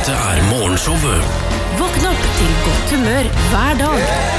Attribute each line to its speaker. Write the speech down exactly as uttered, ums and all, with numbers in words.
Speaker 1: Dette er Morgenshowet.
Speaker 2: Våkn opp til godt humør hver dag.